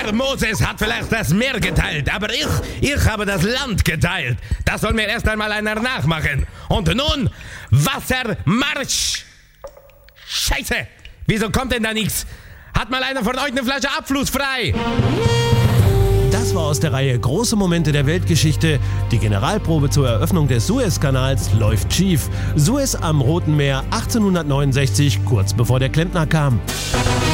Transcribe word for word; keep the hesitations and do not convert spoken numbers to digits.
Der Moses hat vielleicht das Meer geteilt, aber ich, ich habe das Land geteilt. Das soll mir erst einmal einer nachmachen. Und nun, Wassermarsch! Scheiße! Wieso kommt denn da nichts? Hat mal einer von euch eine Flasche Abfluss frei? Das war aus der Reihe Große Momente der Weltgeschichte. Die Generalprobe zur Eröffnung des Suezkanals läuft schief. Suez am Roten Meer achtzehnhundertneunundsechzig, kurz bevor der Klempner kam.